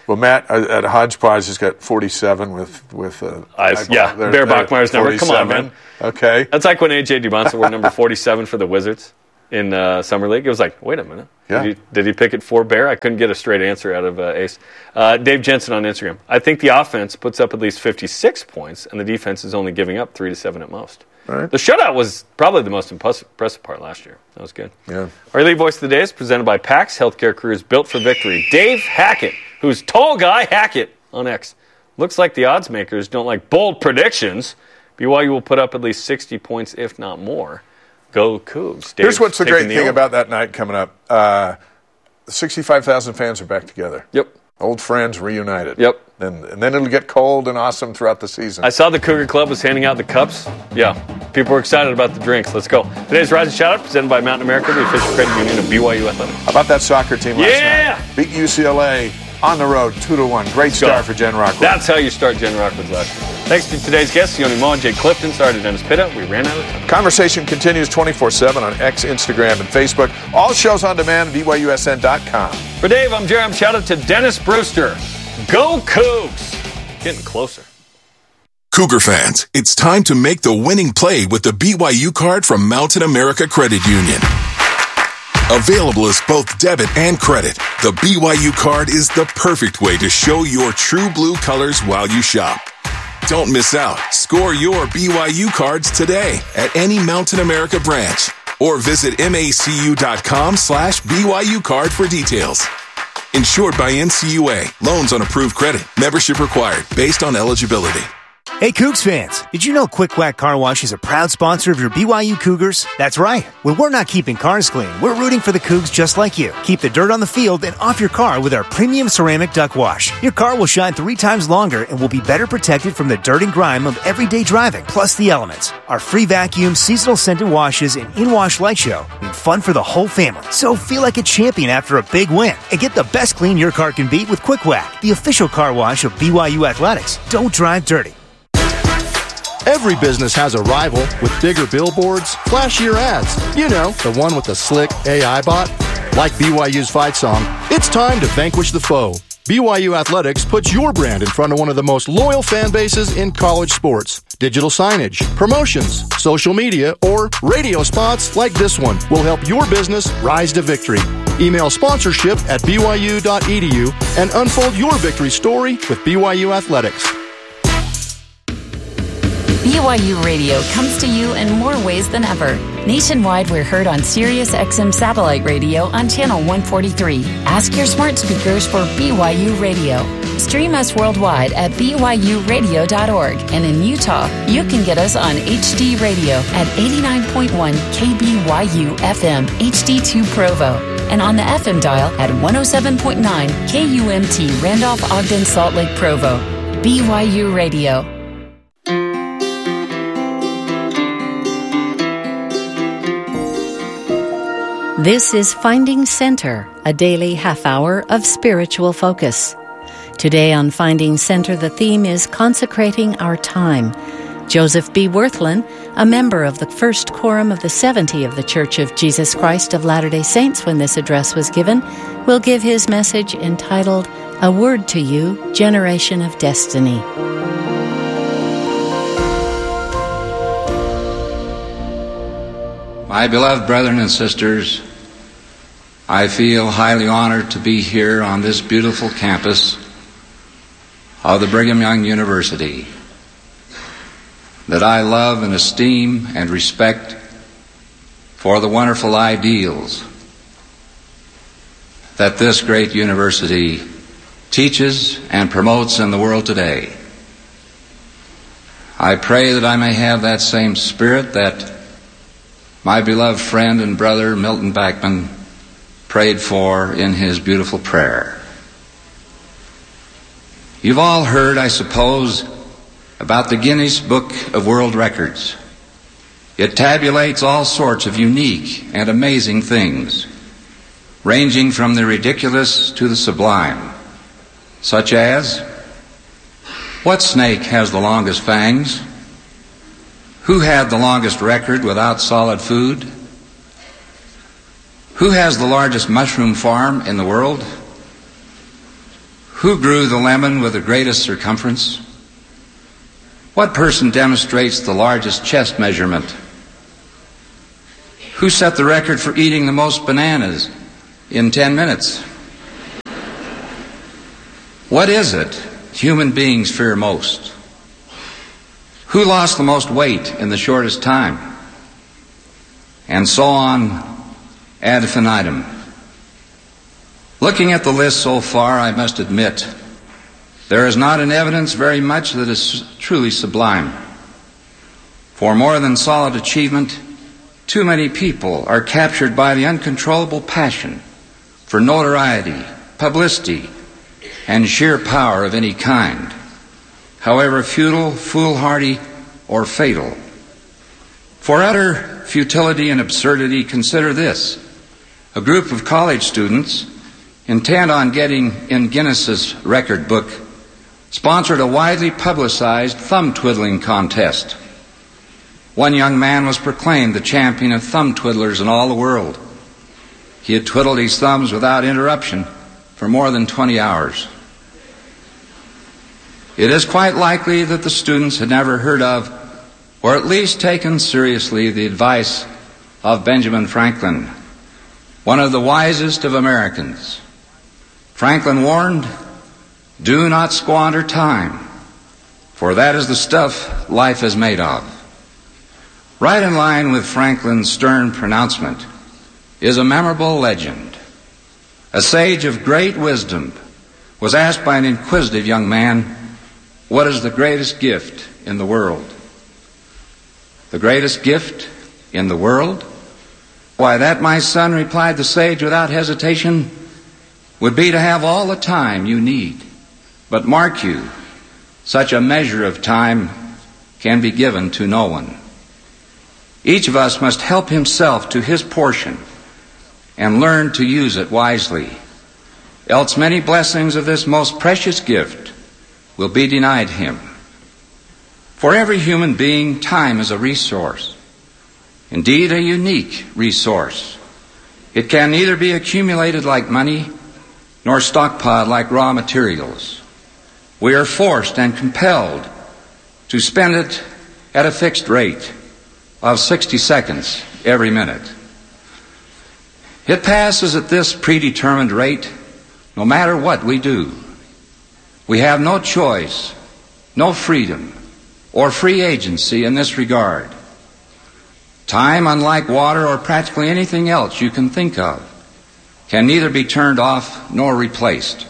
Well, Matt at Hodgepodge has got 47 with Bear Bachmeier's number. 47. Come on, man. Okay. That's like when A.J. Dubonsa wore number 47 for the Wizards in Summer League. It was like, wait a minute. Yeah. Did he pick it for Bear? I couldn't get a straight answer out of Ace. Dave Jensen on Instagram. I think the offense puts up at least 56 points, and the defense is only giving up 3 to 7 at most. Right. The shutout was probably the most impressive part last year. That was good. Yeah. Our elite voice of the day is presented by PAX Healthcare Careers Built for Victory. Dave Hackett, who's Tall Guy Hackett on X. Looks like the odds makers don't like bold predictions. BYU will put up at least 60 points, if not more. Go Cougs. Here's what's the great thing about that night coming up. 65,000 fans are back together. Yep. Old friends reunited. Yep. And then it'll get cold and awesome throughout the season. I saw the Cougar Club was handing out the cups. Yeah. People were excited about the drinks. Let's go. Today's Rising Shoutout presented by Mountain America, the official credit union of BYU Athletics. How about that soccer team last night? Beat UCLA on the road 2-1. Great start for Jen Rockwood. That's how you start Jen Rockwood's last year. Thanks to today's guests, Sione Moa and Jake Clifton. Sorry to Dennis Pitta. We ran out of time. Conversation continues 24/7 on X, Instagram, and Facebook. All shows on demand at BYUSN.com. For Dave, I'm Jeremy. Shout out to Dennis Brewster. Go Cougs! Getting closer. Cougar fans, it's time to make the winning play with the BYU card from Mountain America Credit Union. Available as both debit and credit, the BYU card is the perfect way to show your true blue colors while you shop. Don't miss out. Score your BYU cards today at any Mountain America branch or visit macu.com/BYU card for details. Insured by NCUA. Loans on approved credit. Membership required based on eligibility. Hey, Cougs fans, did you know Quick Whack Car Wash is a proud sponsor of your BYU Cougars? That's right. When we're not keeping cars clean, we're rooting for the Cougs just like you. Keep the dirt on the field and off your car with our premium ceramic duck wash. Your car will shine 3 times longer and will be better protected from the dirt and grime of everyday driving, plus the elements. Our free vacuum, seasonal scented washes, and in-wash light show mean fun for the whole family. So feel like a champion after a big win and get the best clean your car can beat with Quick Whack, the official car wash of BYU Athletics. Don't drive dirty. Every business has a rival with bigger billboards, flashier ads. You know, the one with the slick AI bot. Like BYU's fight song, it's time to vanquish the foe. BYU Athletics puts your brand in front of one of the most loyal fan bases in college sports. Digital signage, promotions, social media, or radio spots like this one will help your business rise to victory. Email sponsorship at byu.edu and unfold your victory story with BYU Athletics. BYU Radio comes to you in more ways than ever. Nationwide, we're heard on Sirius XM Satellite Radio on Channel 143. Ask your smart speakers for BYU Radio. Stream us worldwide at byuradio.org. And in Utah, you can get us on HD Radio at 89.1 KBYU FM HD2 Provo. And on the FM dial at 107.9 KUMT Randolph Ogden Salt Lake Provo. BYU Radio. This is Finding Center, a daily half hour of spiritual focus. Today on Finding Center, the theme is Consecrating Our Time. Joseph B. Wirthlin, a member of the First Quorum of the 70 of the Church of Jesus Christ of Latter-day Saints when this address was given, will give his message entitled, A Word to You, Generation of Destiny. My beloved brethren and sisters, I feel highly honored to be here on this beautiful campus of the Brigham Young University that I love and esteem and respect for the wonderful ideals that this great university teaches and promotes in the world today. I pray that I may have that same spirit that my beloved friend and brother Milton Bachman prayed for in his beautiful prayer. You've all heard, I suppose, about the Guinness Book of World Records. It tabulates all sorts of unique and amazing things, ranging from the ridiculous to the sublime, such as, what snake has the longest fangs? Who had the longest record without solid food? Who has the largest mushroom farm in the world? Who grew the lemon with the greatest circumference? What person demonstrates the largest chest measurement? Who set the record for eating the most bananas in 10 minutes? What is it human beings fear most? Who lost the most weight in the shortest time? And so on ad infinitum. Looking at the list so far, I must admit, there is not in evidence very much that is truly sublime. For more than solid achievement, too many people are captured by the uncontrollable passion for notoriety, publicity, and sheer power of any kind, however futile, foolhardy, or fatal. For utter futility and absurdity, consider this. A group of college students, intent on getting in Guinness's record book, sponsored a widely publicized thumb-twiddling contest. One young man was proclaimed the champion of thumb twiddlers in all the world. He had twiddled his thumbs without interruption for more than 20 hours. It is quite likely that the students had never heard of, or at least taken seriously, the advice of Benjamin Franklin, one of the wisest of Americans. Franklin warned, "Do not squander time, for that is the stuff life is made of." Right in line with Franklin's stern pronouncement is a memorable legend. A sage of great wisdom was asked by an inquisitive young man, "What is the greatest gift in the world?" "The greatest gift in the world? Why, that, my son," replied the sage without hesitation, "would be to have all the time you need. But mark you, such a measure of time can be given to no one. Each of us must help himself to his portion and learn to use it wisely, else many blessings of this most precious gift will be denied him. For every human being, time is a resource, indeed a unique resource. It can neither be accumulated like money nor stockpiled like raw materials. We are forced and compelled to spend it at a fixed rate of 60 seconds every minute. It passes at this predetermined rate no matter what we do. We have no choice, no freedom, or free agency in this regard. Time, unlike water or practically anything else you can think of, can neither be turned off nor replaced.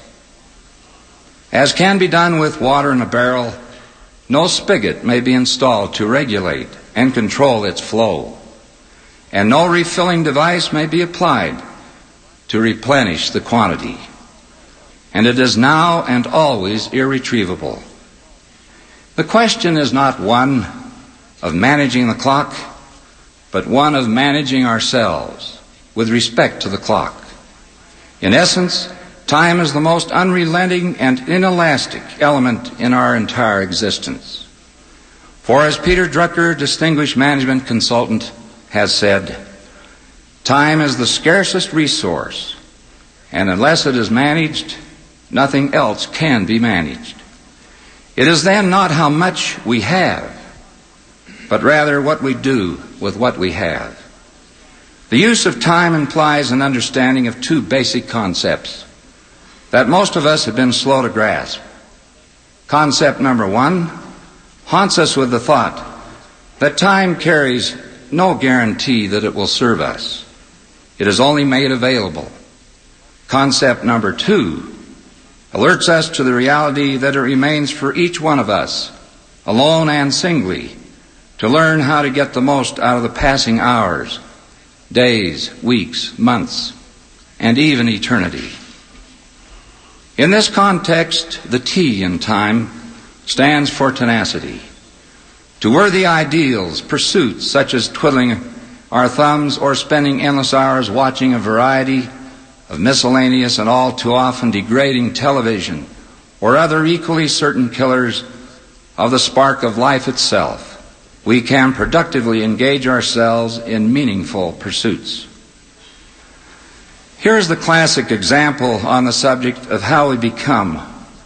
As can be done with water in a barrel, no spigot may be installed to regulate and control its flow, and no refilling device may be applied to replenish the quantity. And it is now and always irretrievable. The question is not one of managing the clock, but one of managing ourselves with respect to the clock. In essence, time is the most unrelenting and inelastic element in our entire existence. For as Peter Drucker, distinguished management consultant, has said, time is the scarcest resource, and unless it is managed, nothing else can be managed. It is then not how much we have, but rather what we do with what we have. The use of time implies an understanding of two basic concepts that most of us have been slow to grasp. Concept number one haunts us with the thought that time carries no guarantee that it will serve us. It is only made available. Concept number two alerts us to the reality that it remains for each one of us, alone and singly, to learn how to get the most out of the passing hours, days, weeks, months, and even eternity. In this context, the T in time stands for tenacity. To worthy ideals, pursuits such as twiddling our thumbs or spending endless hours watching a variety of miscellaneous and all too often degrading television or other equally certain killers of the spark of life itself, we can productively engage ourselves in meaningful pursuits. Here is the classic example on the subject of how we become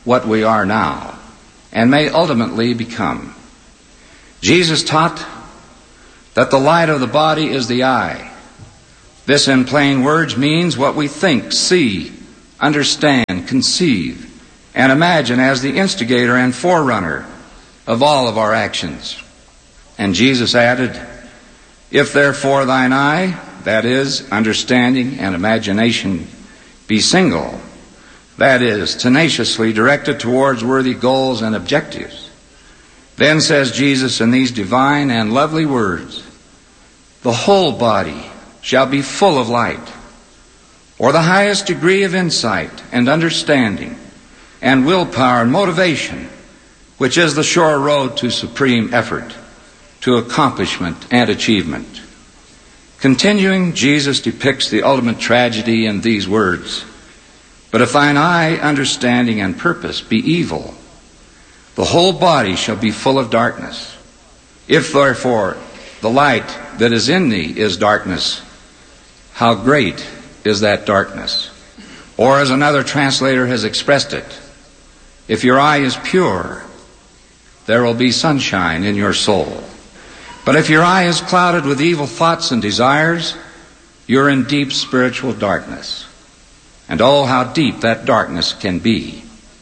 what we are now and may ultimately become. Jesus taught that the light of the body is the eye. This, in plain words, means what we think, see, understand, conceive, and imagine as the instigator and forerunner of all of our actions. And Jesus added, "If therefore thine eye, that is, understanding and imagination, be single, that is, tenaciously directed towards worthy goals and objectives, then," says Jesus in these divine and lovely words, "the whole body shall be full of light," or the highest degree of insight and understanding and willpower and motivation, which is the sure road to supreme effort, to accomplishment and achievement. Continuing, Jesus depicts the ultimate tragedy in these words, "But if thine eye, understanding, and purpose be evil, the whole body shall be full of darkness. If therefore the light that is in thee is darkness, how great is that darkness?" Or as another translator has expressed it, "If your eye is pure, there will be sunshine in your soul. But if your eye is clouded with evil thoughts and desires, you're in deep spiritual darkness. And oh, how deep that darkness can be."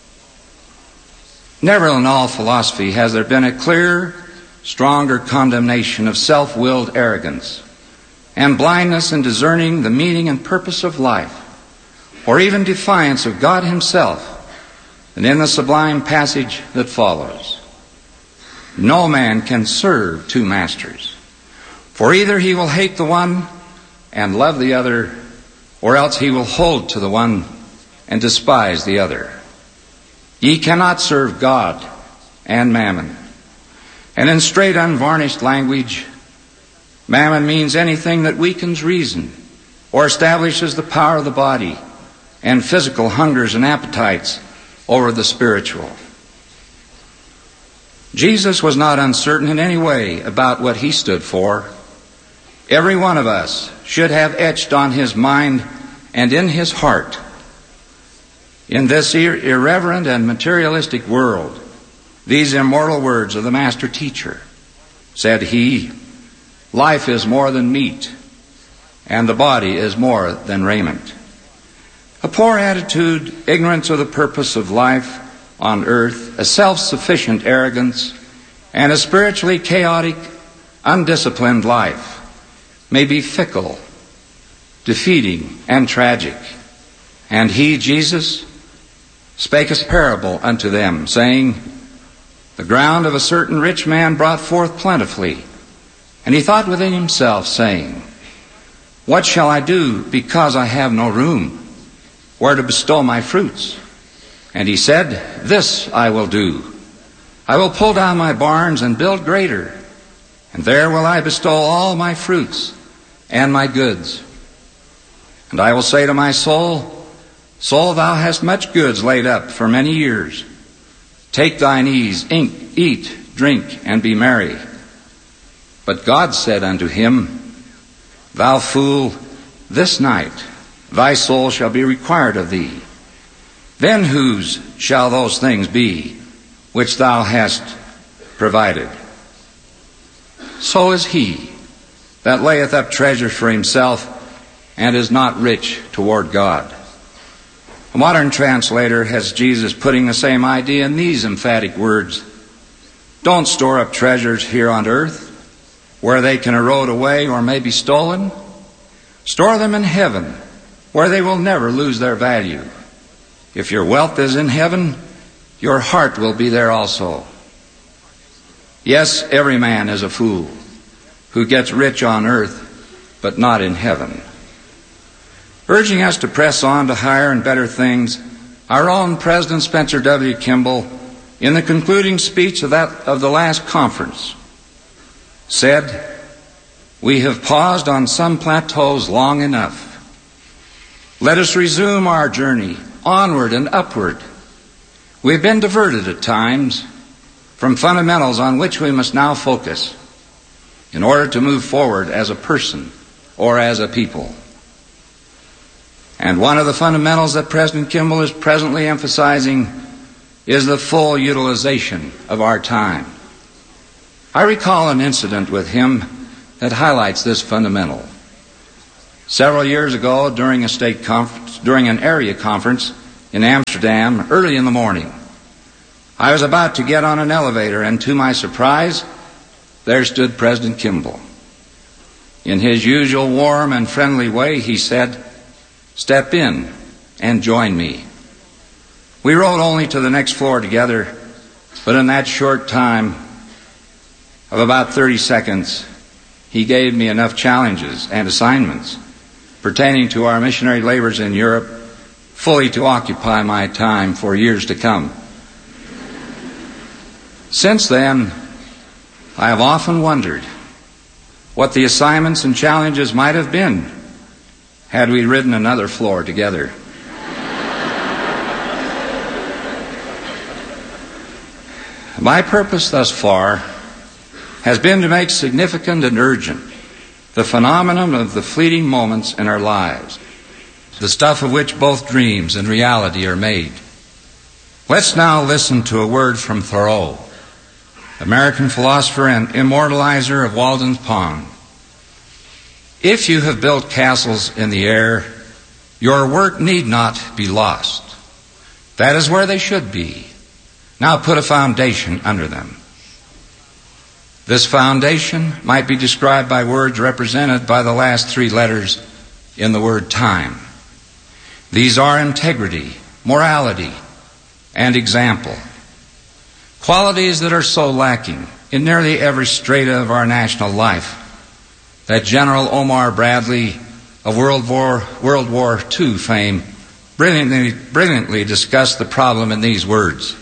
Never in all philosophy has there been a clearer, stronger condemnation of self-willed arrogance and blindness in discerning the meaning and purpose of life, or even defiance of God Himself, than in the sublime passage that follows. "No man can serve two masters, for either he will hate the one and love the other, or else he will hold to the one and despise the other. Ye cannot serve God and mammon." And in straight, unvarnished language, mammon means anything that weakens reason or establishes the power of the body and physical hungers and appetites over the spiritual. Jesus was not uncertain in any way about what He stood for. Every one of us should have etched on his mind and in his heart, in this irreverent and materialistic world, these immortal words of the Master Teacher. Said He, "Life is more than meat, and the body is more than raiment." A poor attitude, ignorance of the purpose of life on earth, a self-sufficient arrogance, and a spiritually chaotic, undisciplined life may be fickle, defeating, and tragic. And He, Jesus, spake a parable unto them, saying, "The ground of a certain rich man brought forth plentifully. And he thought within himself, saying, What shall I do, because I have no room where to bestow my fruits? And he said, This I will do. I will pull down my barns and build greater, and there will I bestow all my fruits and my goods. And I will say to my soul, Soul, thou hast much goods laid up for many years. Take thine ease, eat, drink, and be merry. But God said unto him, Thou fool, this night thy soul shall be required of thee. Then whose shall those things be which thou hast provided? So is he that layeth up treasures for himself and is not rich toward God. A modern translator has Jesus putting the same idea in these emphatic words. Don't store up treasures here on earth, where they can erode away or may be stolen. Store them in heaven, where they will never lose their value. If your wealth is in heaven, your heart will be there also. Yes, every man is a fool who gets rich on earth, but not in heaven. Urging us to press on to higher and better things, our own President Spencer W. Kimball, in the concluding speech of the last conference, said, We have paused on some plateaus long enough. Let us resume our journey onward and upward. We've been diverted at times from fundamentals on which we must now focus in order to move forward as a person or as a people. And one of the fundamentals that President Kimball is presently emphasizing is the full utilization of our time. I recall an incident with him that highlights this fundamental. Several years ago, during an area conference in Amsterdam, early in the morning, I was about to get on an elevator, and to my surprise, there stood President Kimball. In his usual warm and friendly way, he said, "Step in and join me." We rode only to the next floor together, but in that short time of about 30 seconds, he gave me enough challenges and assignments pertaining to our missionary labors in Europe fully to occupy my time for years to come. Since then, I have often wondered what the assignments and challenges might have been had we ridden another floor together. My purpose thus far has been to make significant and urgent the phenomenon of the fleeting moments in our lives, the stuff of which both dreams and reality are made. Let's now listen to a word from Thoreau, American philosopher and immortalizer of Walden's Pond. If you have built castles in the air, your work need not be lost. That is where they should be. Now put a foundation under them. This foundation might be described by words represented by the last three letters in the word time. These are integrity, morality, and example. Qualities that are so lacking in nearly every strata of our national life that General Omar Bradley of World War II fame brilliantly discussed the problem in these words.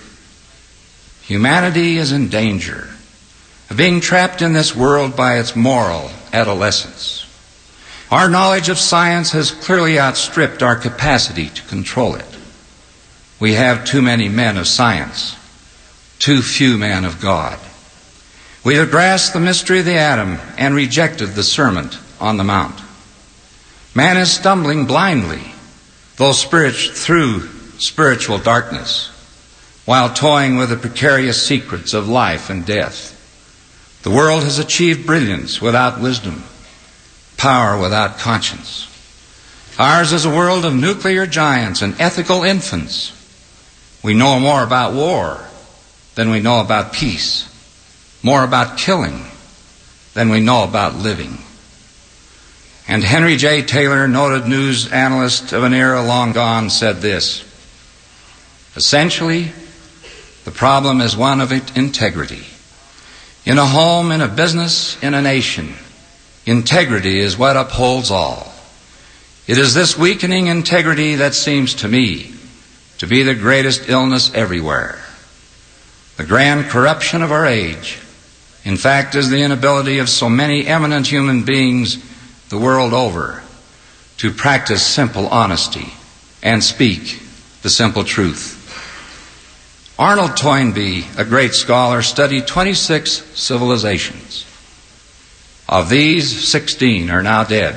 Humanity is in danger of being trapped in this world by its moral adolescence. Our knowledge of science has clearly outstripped our capacity to control it. We have too many men of science, too few men of God. We have grasped the mystery of the atom and rejected the Sermon on the Mount. Man is stumbling blindly, through spiritual darkness, while toying with the precarious secrets of life and death. The world has achieved brilliance without wisdom, power without conscience. Ours is a world of nuclear giants and ethical infants. We know more about war than we know about peace, more about killing than we know about living. And Henry J. Taylor, noted news analyst of an era long gone, said this: essentially, the problem is one of integrity. In a home, in a business, in a nation, integrity is what upholds all. It is this weakening integrity that seems to me to be the greatest illness everywhere. The grand corruption of our age, in fact, is the inability of so many eminent human beings the world over to practice simple honesty and speak the simple truth. Arnold Toynbee, a great scholar, studied 26 civilizations. Of these, 16 are now dead.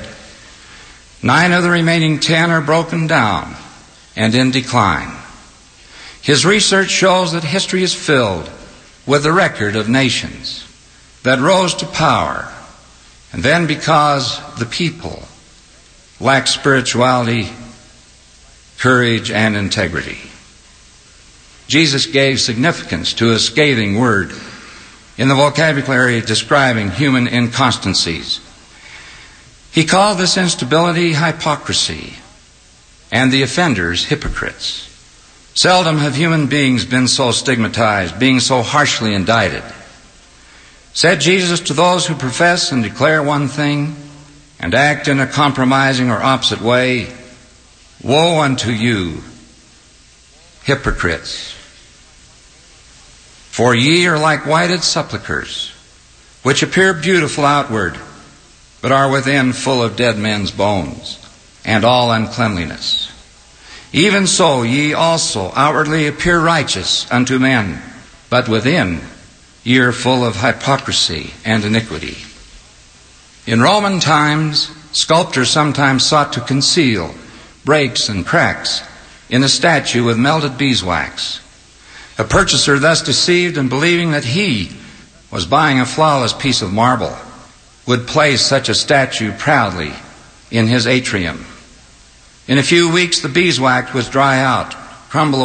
9 of the remaining 10 are broken down and in decline. His research shows that history is filled with the record of nations that rose to power, and then because the people lacked spirituality, courage, and integrity. Jesus gave significance to a scathing word in the vocabulary describing human inconstancies. He called this instability hypocrisy, and the offenders hypocrites. Seldom have human beings been so stigmatized, being so harshly indicted. Said Jesus to those who profess and declare one thing and act in a compromising or opposite way, "Woe unto you, hypocrites! For ye are like whited sepulchres, which appear beautiful outward, but are within full of dead men's bones, and all uncleanliness. Even so ye also outwardly appear righteous unto men, but within ye are full of hypocrisy and iniquity." In Roman times, sculptors sometimes sought to conceal breaks and cracks in a statue with melted beeswax. A purchaser thus deceived in believing that he was buying a flawless piece of marble would place such a statue proudly in his atrium. In a few weeks, the beeswax would dry out, crumble